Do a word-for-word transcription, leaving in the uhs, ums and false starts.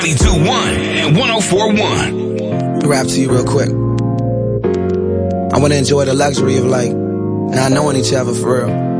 ninety-two point one and one oh four point one. Rap to you real quick. I want to enjoy the luxury of like not knowing each other for real.